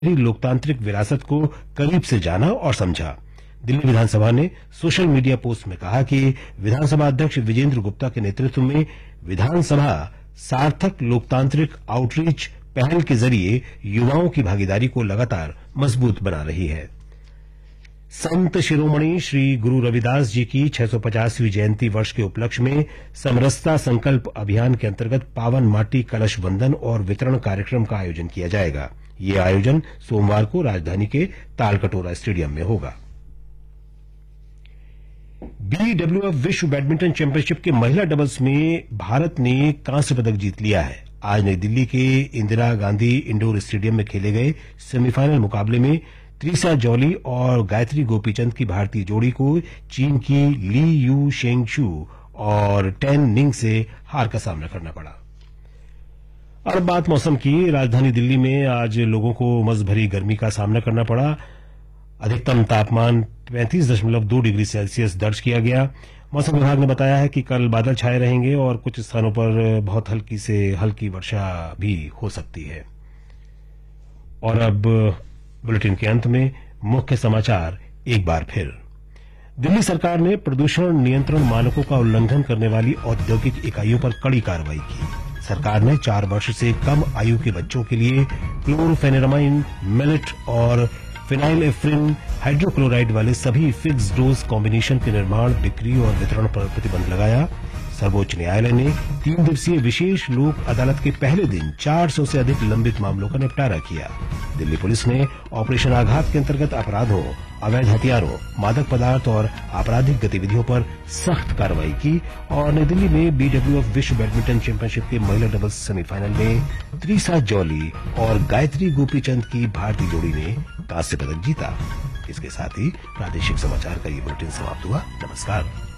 लोकतांत्रिक विरासत को करीब से जाना और समझा। दिल्ली विधानसभा ने सोशल मीडिया पोस्ट में कहा कि विधानसभा अध्यक्ष विजेंद्र गुप्ता के नेतृत्व में विधानसभा सार्थक लोकतांत्रिक आउटरीच पहल के जरिए युवाओं की भागीदारी को लगातार मजबूत बना रही है। संत शिरोमणि श्री गुरु रविदास जी की 650वीं जयंती वर्ष के उपलक्ष्य में समरसता संकल्प अभियान के अंतर्गत पावन माटी कलश वंदन और वितरण कार्यक्रम का आयोजन किया जाएगा। ये आयोजन सोमवार को राजधानी के तालकटोरा स्टेडियम में होगा। BWF विश्व बैडमिंटन चैंपियनशिप के महिला डबल्स में भारत ने कांस्य पदक जीत लिया है। आज नई दिल्ली के इंदिरा गांधी इंडोर स्टेडियम में खेले गए सेमीफाइनल मुकाबले में त्रिसा जॉली और गायत्री गोपीचंद की भारतीय जोड़ी को चीन की ली यू शेंगशू और टेन निंग से हार का सामना करना पड़ा। और बात मौसम की। राजधानी दिल्ली में आज लोगों को उमस भरी गर्मी का सामना करना पड़ा। अधिकतम तापमान 35.2 डिग्री सेल्सियस दर्ज किया गया। मौसम विभाग ने बताया है कि कल बादल छाए रहेंगे और कुछ स्थानों पर बहुत हल्की से हल्की वर्षा भी हो सकती है। और अब बुलेटिन के अंत में मुख्य समाचार एक बार फिर। दिल्ली सरकार ने प्रदूषण नियंत्रण मानकों का उल्लंघन करने वाली औद्योगिक इकाइयों पर कड़ी कार्रवाई की। सरकार ने 4 वर्ष से कम आयु के बच्चों के लिए क्लोरोफेनेरामाइन, मेलेट और फिनाइलएफ्रिन हाइड्रोक्लोराइड वाले सभी फिक्स डोज कॉम्बिनेशन के निर्माण, बिक्री और वितरण पर प्रतिबंध लगाया। सर्वोच्च न्यायालय ने 3 दिवसीय विशेष लोक अदालत के पहले दिन 400 से अधिक लंबित मामलों का निपटारा किया। दिल्ली पुलिस ने ऑपरेशन आघात के अंतर्गत अपराधों, अवैध हथियारों, मादक पदार्थ और आपराधिक गतिविधियों पर सख्त कार्रवाई की। और नई दिल्ली में BWF विश्व बैडमिंटन चैंपियनशिप के महिला डबल्स सेमीफाइनल में त्रिसा जॉली और गायत्री गोपीचंद की भारतीय जोड़ी ने कांस्य पदक जीता। इसके साथ ही प्रादेशिक समाचार का ये बुलेटिन समाप्त हुआ। नमस्कार।